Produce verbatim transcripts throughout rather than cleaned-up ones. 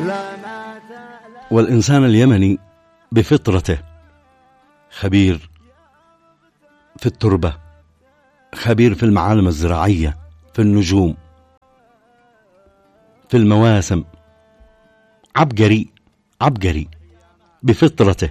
والإنسان اليمني بفطرته خبير في التربة، خبير في المعالم الزراعية، في النجوم، في المواسم، عبقري عبقري بفطرته.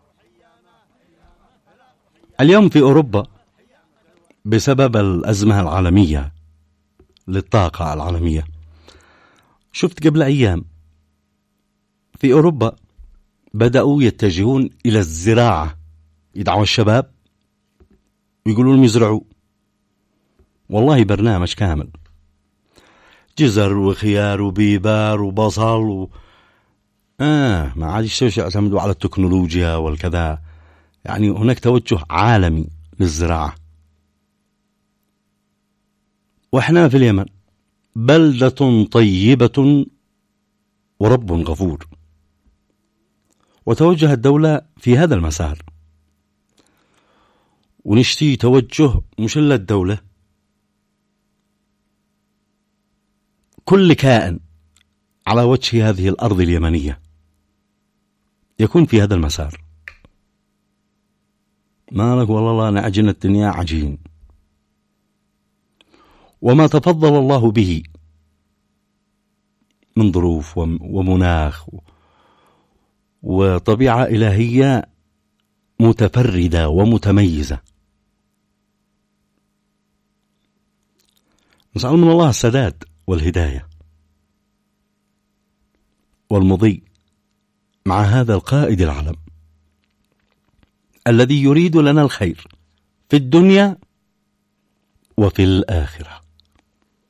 اليوم في أوروبا بسبب الأزمة العالمية للطاقة العالمية، شفت قبل أيام في أوروبا بدأوا يتجهون إلى الزراعة، يدعوا الشباب ويقولوا لهم يزرعوا. والله برنامج كامل، جزر وخيار وبيبار وبصل و... آه ما عاد يشتوش يعتمدوا على التكنولوجيا والكذا. يعني هناك توجه عالمي للزراعة. وإحنا في اليمن بلدة طيبة ورب غفور، وتوجه الدولة في هذا المسار، ونشتي توجه مش إلا الدولة، كل كائن على وجه هذه الأرض اليمنية يكون في هذا المسار. مالك والله لا نعجن الدنيا عجين. وما تفضل الله به من ظروف ومناخ وطبيعة إلهية متفردة ومتميزة. نسأل من الله السداد والهداية والمضي مع هذا القائد العلم الذي يريد لنا الخير في الدنيا وفي الآخرة.